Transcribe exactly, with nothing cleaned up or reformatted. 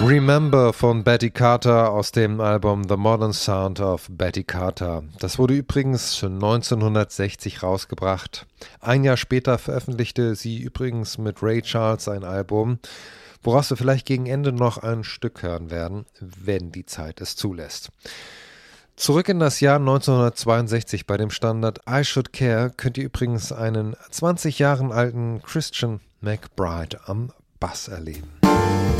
Remember von Betty Carter aus dem Album The Modern Sound of Betty Carter. Das wurde übrigens schon neunzehnhundertsechzig rausgebracht. Ein Jahr später veröffentlichte sie übrigens mit Ray Charles ein Album, woraus wir vielleicht gegen Ende noch ein Stück hören werden, wenn die Zeit es zulässt. Zurück in das Jahr neunzehnhundertzweiundsechzig bei dem Standard I Should Care könnt ihr übrigens einen zwanzig Jahre alten Christian McBride am Bass erleben.